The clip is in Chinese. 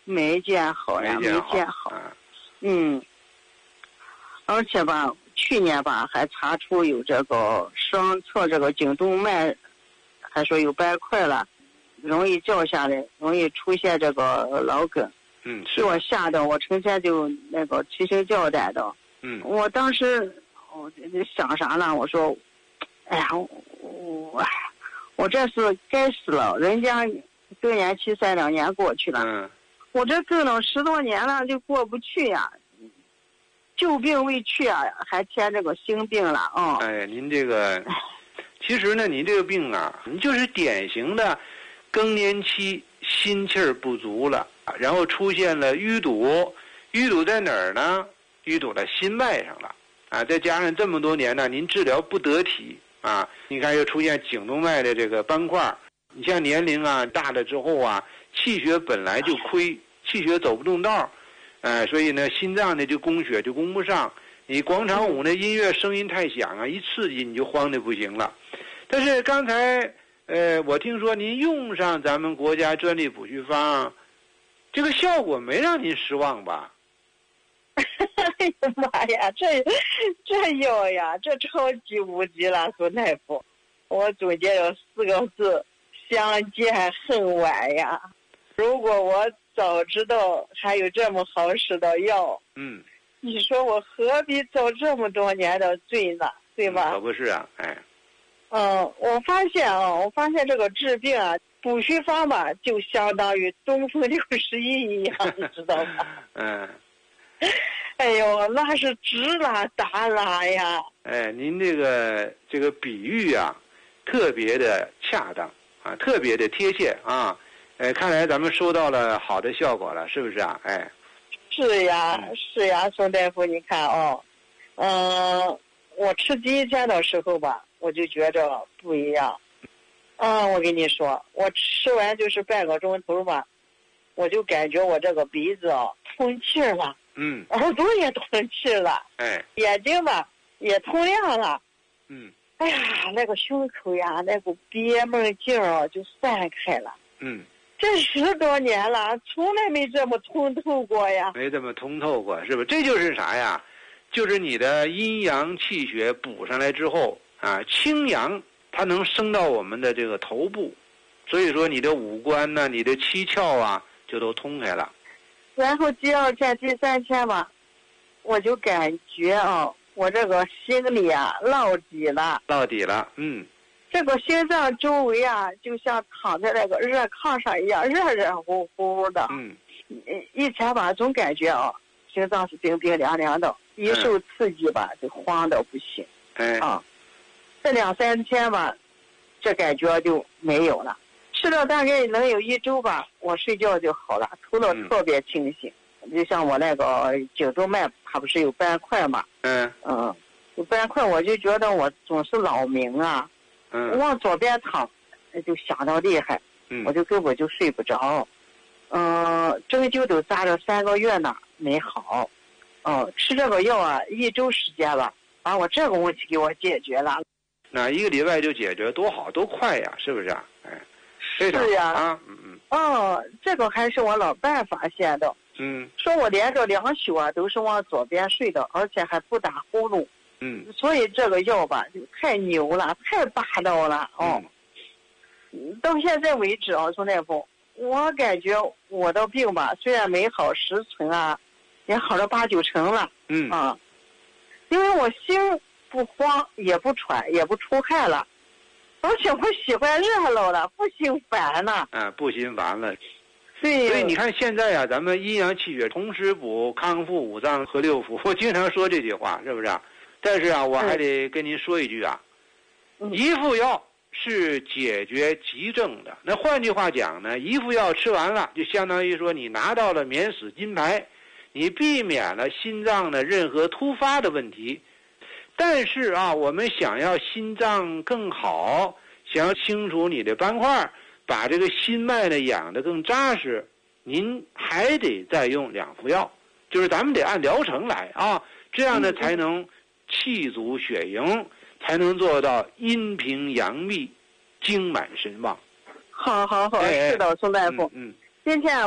没见好呀，没见好。而且吧，去年吧还查出有这个双侧这个颈动脉，还说有斑块了，容易掉下来，容易出现这个老梗。给我吓得我成天就那个提心吊胆的。我当时我想啥呢？我说，哎呀，我这是该死了，人家更年期3、2年过去了，我这更了10多年了，就过不去呀。旧病未去啊，还添这个新病了啊！ 哎，您这个，其实呢，您这个病啊，你就是典型的更年期心气儿不足了，然后出现了淤堵，淤堵在哪儿呢？淤堵在心脉上了啊！再加上这么多年呢，您治疗不得体啊，你看又出现颈动脉的这个斑块。你像年龄啊大了之后啊，气血本来就亏，气血走不动道。所以呢，心脏呢就供血就供不上。你广场舞那音乐声音太响啊，一刺激你就慌得不行了。但是刚才我听说您用上咱们国家专利补虚方，这个效果没让您失望吧？ 哎呀妈呀，这药呀，这超级无敌了，苏大夫。我总结了4个字：相见恨晚呀。如果我早知道还有这么好使的药，你说我何必遭这么多年的罪呢？对吧？ 可不是啊，哎。 我发现这个治病啊，补虚方吧，就相当于东风61一样，你知道吗？哎呦，那是直拉大拉呀！ 哎，您这个比喻啊，特别的恰当啊，特别的贴切啊。看来咱们收到了好的效果了，是不是啊？哎， 是呀，宋大夫，你看我吃第一天的时候吧，我就觉着不一样。我跟你说，我吃完就是半个钟头吧，我就感觉我这个鼻子通气了，耳朵也通气了，眼睛吧也通亮了，哎呀，那个胸口呀，那股憋闷劲儿就散开了，这10多年了，从来没这么通透过呀。 没这么通透过，是吧？这就是啥呀？就是你的阴阳气血补上来之后啊，清阳它能升到我们的这个头部，所以说你的五官呢，你的七窍啊，就都通开了。 然后第2天、第3天吧，我就感觉我这个心里啊落底了。这个心脏周围啊，就像躺在那个热炕上一样，热热乎乎的。以前吧，总感觉心脏是冰冰凉凉的，一受刺激吧，就慌的不行。这2、3天吧，这感觉就没有了。吃了大概能有1周吧，我睡觉就好了，头脑特别清醒。就像我那个颈动脉，它不是有斑块嘛？有斑块，我就觉得我总是扰民啊。往左边躺，就想到厉害，我就根本就睡不着。针灸都扎了3个月呢，没好。吃这个药啊，1周时间了，把我这个问题给我解决了。 那1个礼拜就解决，多好，多快呀，是不是啊？ 是呀。这个还是我老伴发现的。说我连着2宿啊，都是往左边睡的，而且还不打呼噜。所以这个药吧，就太牛了，太霸道了。到现在为止宋大夫，我感觉我的病吧，虽然没好10成啊，也好了8、9成了。因为我心不慌，也不喘，也不出汗了，而且我喜欢热闹了，不心烦了。 不心烦了。 对。 所以你看现在啊，咱们阴阳气血同时补，康复5脏和6腑，我经常说这句话，是不是啊？但是啊，我还得跟您说一句啊，一副药是解决急症的。那换句话讲呢，一副药吃完了，就相当于说你拿到了免死金牌，你避免了心脏的任何突发的问题。但是啊，我们想要心脏更好，想要清除你的斑块，把这个心脉呢养得更扎实，您还得再用2副药，就是咱们得按疗程来啊，这样呢才能气足血盈，才能做到阴平阳秘，精满神旺。 好，是的，宋大夫。今天